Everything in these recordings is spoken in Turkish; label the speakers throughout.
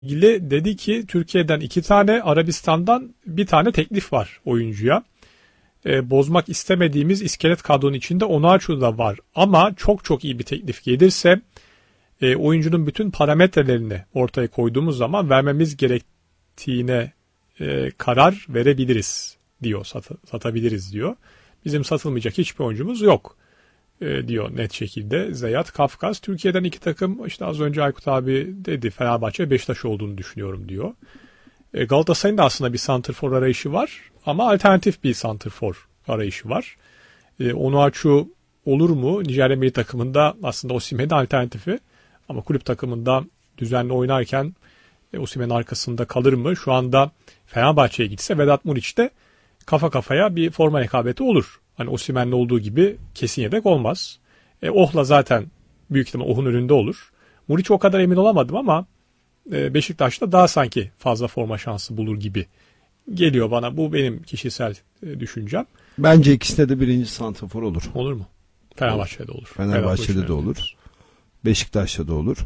Speaker 1: ilgili dedi ki Türkiye'den 2 tane, Arabistan'dan 1 tane teklif var oyuncuya. Bozmak istemediğimiz iskelet kadronun içinde Onuachu da var. Ama çok çok iyi bir teklif gelirse oyuncunun bütün parametrelerini ortaya koyduğumuz zaman vermemiz gerektiğine karar verebiliriz diyor, satabiliriz diyor. Bizim satılmayacak hiçbir oyuncumuz yok diyor net şekilde Zeyat Kafkas. Türkiye'den 2 takım, işte az önce Aykut abi dedi, Fenerbahçe ve Beşiktaş olduğunu düşünüyorum diyor. Galatasaray'ın da aslında bir santrfor arayışı var ama alternatif bir santrfor arayışı var. Onuachu olur mu? Nijerya milli takımında aslında Osimhen'in alternatifi ama kulüp takımında düzenli oynarken Osimhen'in arkasında kalır mı? Şu anda Fenerbahçe'ye gitse Vedat Muriç de kafa kafaya bir forma rekabeti olur. Hani Osimhen'le olduğu gibi kesin yedek olmaz. Oh'la zaten büyük ihtimal Oh'un önünde olur. Muriç o kadar emin olamadım ama Beşiktaş'ta daha sanki fazla forma şansı bulur gibi geliyor bana. Bu benim kişisel düşüncem.
Speaker 2: Bence ikisinde de birinci santrafor olur.
Speaker 1: Olur mu? Fenerbahçe'de olur.
Speaker 2: Fenerbahçe'de de olur. Beşiktaş'ta da olur.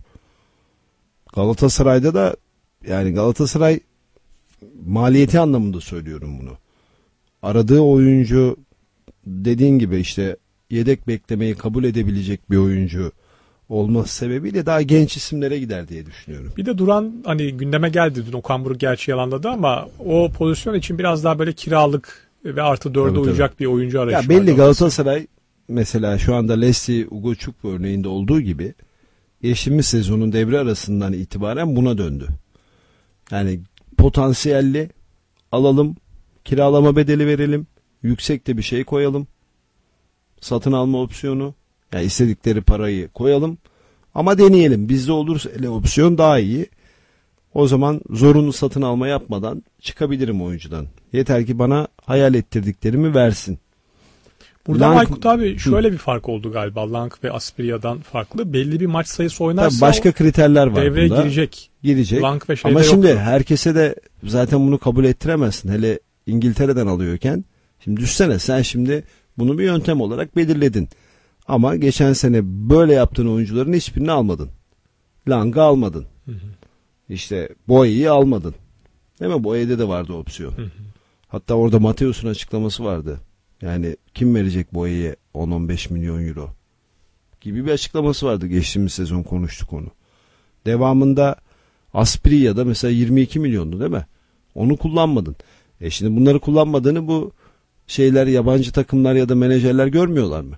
Speaker 2: Galatasaray'da da, yani Galatasaray maliyeti anlamında söylüyorum bunu. Aradığı oyuncu dediğin gibi işte yedek beklemeyi kabul edebilecek bir oyuncu olması sebebiyle daha genç isimlere gider diye düşünüyorum.
Speaker 1: Bir de Duran hani gündeme geldi dün, Okan Buruk gerçi yalanladı ama o pozisyon için biraz daha böyle kiralık ve artı 4'e uyacak bir oyuncu arayışı.
Speaker 2: Ya belli, Galatasaray mesela şu anda Leslie Ugochukwu örneğinde olduğu gibi geçtiğimiz sezonun devre arasından itibaren buna döndü. Yani potansiyelli alalım, kiralama bedeli verelim, yüksek de bir şey koyalım, satın alma opsiyonu, yani istedikleri parayı koyalım ama deneyelim. Bizde olursa ele opsiyon daha iyi. O zaman zorunlu satın alma yapmadan çıkabilirim oyuncudan. Yeter ki bana hayal ettirdiklerimi versin.
Speaker 1: Burada Aykut abi şöyle bir fark oldu galiba. Lang ve Asprilla'dan farklı. Belli bir maç sayısı oynarsa
Speaker 2: tabii başka kriterler var
Speaker 1: devreye
Speaker 2: bunda.
Speaker 1: Girecek. Lang ve
Speaker 2: ama şimdi
Speaker 1: yoktu.
Speaker 2: Herkese de zaten bunu kabul ettiremezsin. Hele İngiltere'den alıyorken. Şimdi düşsene, sen şimdi bunu bir yöntem olarak belirledin. Ama geçen sene böyle yaptığın oyuncuların hiçbirini almadın. Lang'ı almadın. Hı hı. İşte Boye'yi almadın. Değil mi? Boye'de de vardı opsiyon. Hı hı. Hatta orada Mateus'un açıklaması vardı. Yani kim verecek Boye'ye 10-15 milyon euro gibi bir açıklaması vardı. Geçtiğimiz sezon konuştuk onu. Devamında Asprilla'da mesela 22 milyondu değil mi? Onu kullanmadın. Şimdi bunları kullanmadığını bu şeyler, yabancı takımlar ya da menajerler görmüyorlar mı?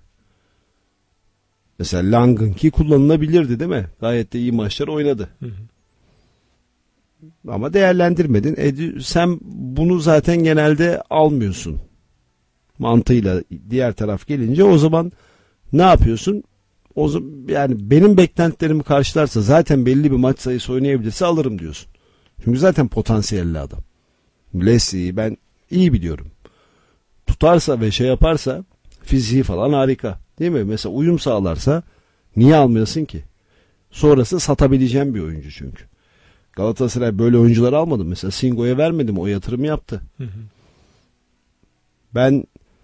Speaker 2: Mesela Lang'ınki kullanılabilirdi değil mi? Gayet de iyi maçlar oynadı. Hı hı. Ama değerlendirmedin. Sen bunu zaten genelde almıyorsun. Mantığıyla diğer taraf gelince o zaman ne yapıyorsun? Yani benim beklentilerimi karşılarsa, zaten belli bir maç sayısı oynayabilirse alırım diyorsun. Çünkü zaten potansiyelli adam. Leslie'yi ben iyi biliyorum. Tutarsa ve şey yaparsa fiziği falan harika. Değil mi? Mesela uyum sağlarsa niye almıyorsun ki? Sonrası satabileceğim bir oyuncu çünkü. Galatasaray böyle oyuncuları almadı. Mesela Singo'ya vermedim. O yatırımı yaptı. Hı hı. Ben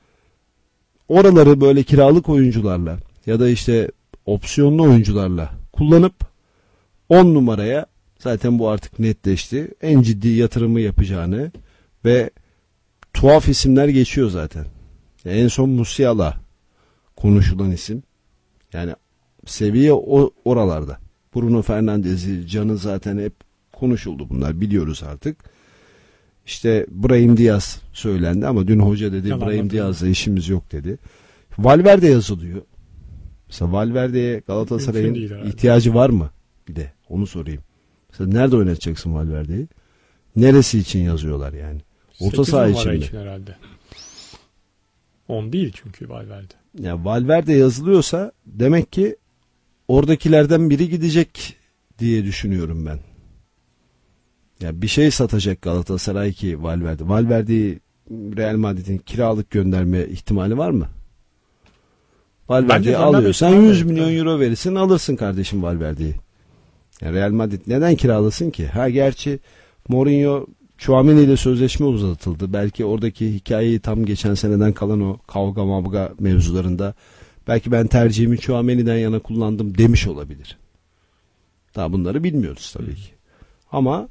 Speaker 2: oraları böyle kiralık oyuncularla ya da işte opsiyonlu oyuncularla kullanıp 10 numaraya, zaten bu artık netleşti, en ciddi yatırımı yapacağını ve tuhaf isimler geçiyor zaten. En son Musiala konuşulan isim. Yani seviye oralarda. Bruno Fernandes'i, Can'ı zaten hep konuşuldu, bunlar biliyoruz artık. İşte Brahim Diaz söylendi ama dün hoca dedi Brahim Diaz'la işimiz yok dedi. Valverde yazılıyor. Mesela Valverde'ye Galatasaray'ın ihtiyacı var mı? Bir de onu sorayım. Mesela nerede oynatacaksın Valverde'yi? Neresi için yazıyorlar yani? Orta saha için mi?
Speaker 1: Herhalde. 10 değil çünkü Valverde.
Speaker 2: Ya Valverde yazılıyorsa demek ki oradakilerden biri gidecek diye düşünüyorum ben. Ya bir şey satacak Galatasaray ki Valverde. Valverde'yi Real Madrid'in kiralık gönderme ihtimali var mı? Valverde'yi alıyorsan 100 milyon euro verirsin, alırsın kardeşim Valverde'yi. Yani Real Madrid neden kiralasın ki? Gerçi Mourinho Tchouaméni ile sözleşme uzatıldı. Belki oradaki hikayeyi tam geçen seneden kalan o kavga mavga mevzularında belki ben tercihimi Tchouaméni'den yana kullandım demiş olabilir. Daha bunları bilmiyoruz tabii ki. Ama